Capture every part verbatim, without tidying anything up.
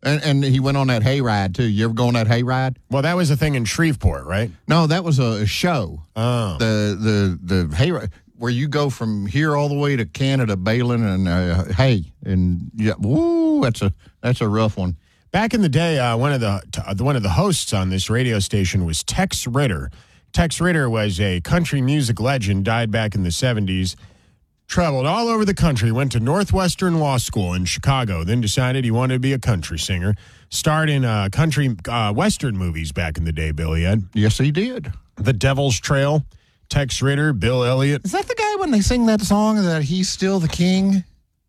And, and he went on that hayride, too. You ever go on that hayride? Well, that was a thing in Shreveport, right? No, that was a show. Oh. The the the hayride, where you go from here all the way to Canada, baling and uh, hay. And, yeah, woo, that's a, that's a rough one. Back in the day, uh, one of the uh, one of the hosts on this radio station was Tex Ritter. Tex Ritter was a country music legend, died back in the seventies, traveled all over the country, went to Northwestern Law School in Chicago, then decided he wanted to be a country singer. Starred in uh, country uh, western movies back in the day, Billy Ed. Yes, he did. The Devil's Trail, Tex Ritter, Bill Elliott. Is that the guy when they sing that song that he's still the king?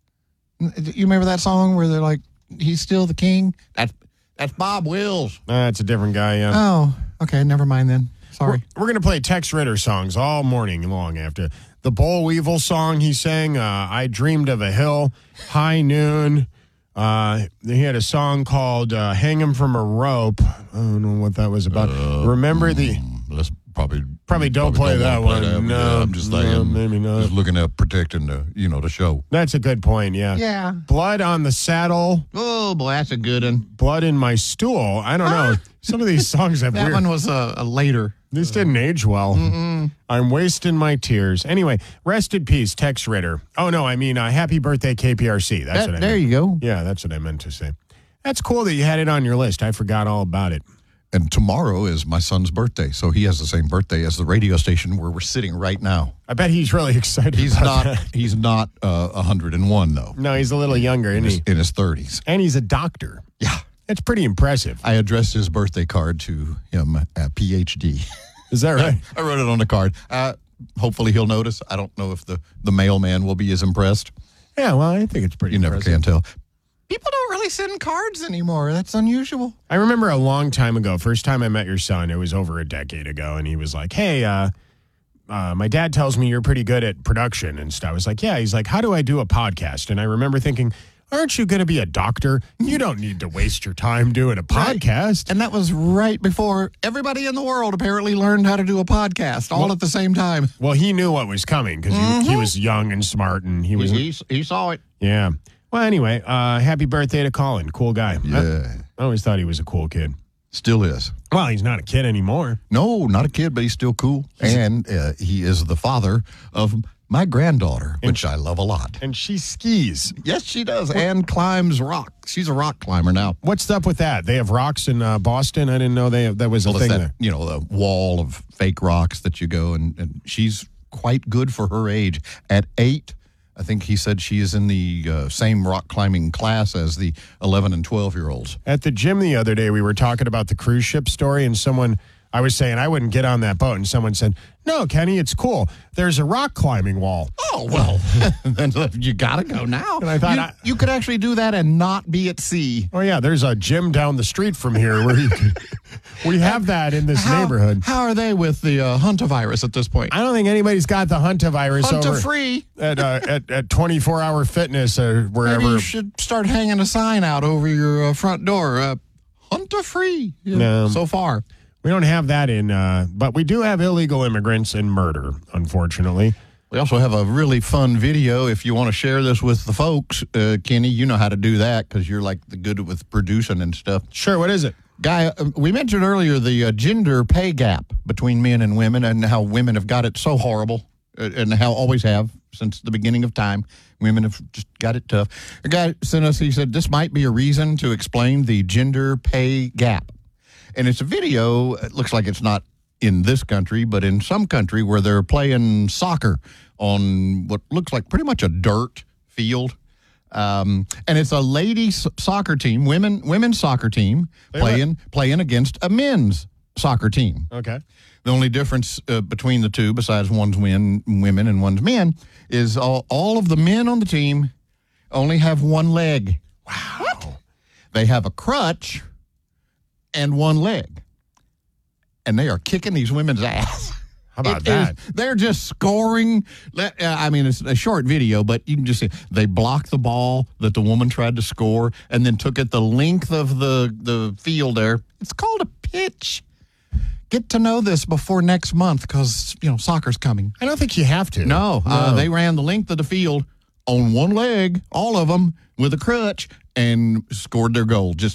You remember that song where they're like, he's still the king? That's, that's Bob Wills. That's uh, a different guy, yeah. Oh, okay, never mind then. Sorry. We're, we're going to play Tex Ritter songs all morning long after. The Boll Weevil song he sang, uh, I Dreamed of a Hill, High Noon. Uh, he had a song called uh, Hang Him from a Rope. I don't know what that was about. Uh, Remember the... Let's probably... Probably don't probably play don't that play one. That. No, yeah, I'm just no, saying. maybe not. Just looking at protecting the, you know, the show. That's a good point, yeah. Yeah. Blood on the Saddle. Oh, boy, that's a good one. Blood in My Stool. I don't know. Some of these songs have that weird... one was a, a later... This didn't age well. Mm-mm. I'm wasting my tears. Anyway, rest in peace, Tex Ritter. Oh, no, I mean, uh, happy birthday, K P R C. That's that, what I There meant. you go. Yeah, that's what I meant to say. That's cool that you had it on your list. I forgot all about it. And tomorrow is my son's birthday, so he has the same birthday as the radio station where we're sitting right now. I bet he's really excited He's about not. that. He's not uh, one hundred and one, though. No, he's a little younger, isn't In his, he? in his thirties. And he's a doctor. Yeah. That's pretty impressive. I addressed his birthday card to him, a P H D. Is that right? I wrote it on the card. Uh, hopefully he'll notice. I don't know if the, the mailman will be as impressed. Yeah, well, I think it's pretty You never impressive. can tell. People don't really send cards anymore. That's unusual. I remember a long time ago, first time I met your son, it was over a decade ago, and he was like, hey, uh, uh, my dad tells me you're pretty good at production and stuff. I was like, yeah. He's like, how do I do a podcast? And I remember thinking, aren't you going to be a doctor? You don't need to waste your time doing a podcast. Right. And that was right before everybody in the world apparently learned how to do a podcast all well, at the same time. Well, he knew what was coming because mm-hmm. he, he was young and smart, and he was... He, he saw it. Yeah. Well, anyway, uh, happy birthday to Colin. Cool guy. Yeah. I, I always thought he was a cool kid. Still is. Well, he's not a kid anymore. No, not a kid, but he's still cool. And uh, he is the father of my granddaughter, and, which I love a lot. And she skis. Yes, she does. What? And climbs rocks. She's a rock climber now. What's up with that? They have rocks in uh, Boston? I didn't know they have, that was a well, thing that, there. You know, the wall of fake rocks that you go, and, and she's quite good for her age. At eight, I think he said she is in the uh, same rock climbing class as the eleven and twelve-year-olds. At the gym the other day, we were talking about the cruise ship story, and someone, I was saying I wouldn't get on that boat, and someone said, no, Kenny, it's cool. There's a rock climbing wall. Oh, well, then you got to go now. And I thought you, I, you could actually do that and not be at sea. Oh, yeah, there's a gym down the street from here where you can, we have that in this how, neighborhood. How are they with the uh, Huntavirus at this point? I don't think anybody's got the Huntavirus Hunta over free at uh, at at twenty-four hour fitness or wherever. Maybe you should start hanging a sign out over your uh, front door. Uh, Hunta free. Yeah, no. So far. We don't have that in, uh, but we do have illegal immigrants and murder, unfortunately. We also have a really fun video. If you want to share this with the folks, uh, Kenny, you know how to do that because you're like the good with producing and stuff. Sure, what is it? Guy, uh, we mentioned earlier the uh, gender pay gap between men and women and how women have got it so horrible uh, and how always have since the beginning of time. Women have just got it tough. A guy sent us, he said, this might be a reason to explain the gender pay gap. And it's a video, it looks like it's not in this country, but in some country where they're playing soccer on what looks like pretty much a dirt field. Um, and it's a ladies soccer team, women women's soccer team playing playing against a men's soccer team. Okay. The only difference uh, between the two, besides one's win, women and one's men, is all, all of the men on the team only have one leg. Wow. What? They have a crutch and one leg. And they are kicking these women's ass. How about It that? is- they're just scoring. Let- uh, I mean, it's a short video, but you can just see they blocked the ball that the woman tried to score and then took it the length of the, the field there. It's called a pitch. Get to know this before next month because, you know, soccer's coming. I don't think you have to. No, uh, they ran the length of the field on one leg, all of them, with a crutch, and scored their goal. Just